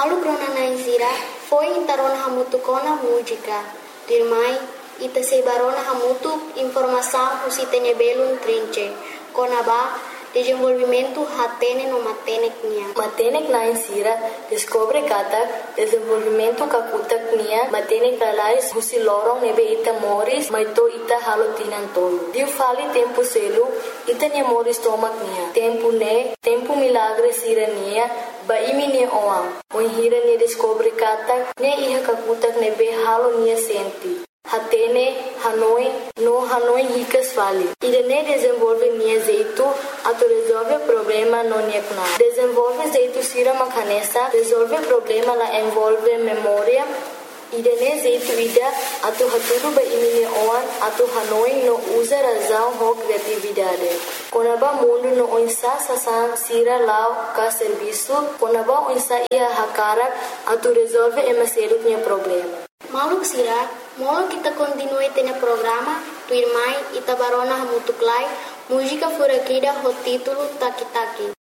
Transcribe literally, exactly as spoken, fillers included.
Malu krona naisira foi intarona hamutu kona música. Dirmai ita sebarona hamutu informação usitene belun trinche. Kona ba desenvolvimento hatene no matenek nia. Matenek naisira descobre kata desenvolvimento kakutak nia matenek alais husi lorong nebe ita moris maito ita halotinan tolo. Diu fali tempo selu ita nia moris tomak nia. Tempo ne tempo milagre sira nia ba imi ne oam. Oi hira ne descobre kata ne iha kakutak nebe halo nia senti. Hatene, Hanoi, no Hanoi ricas fali. Irene desenvolve nia jeito, ato resolve problema no nia kuna. Desenvolve jeito sira makanesa, resolve problema la envolve memória. Irene jeito ida, ato haturu ba imine oan, ato Hanoi no usa razão ho criatividade. Konaba mundo no onsa sasan sira lao ka serviço, konaba onsa ia hakara, ato resolve emaseru nia problema. Malu sira, molo kita continue tene programa, tu irmai ita barona hamutuklai, música furakida ho título Taki Taki.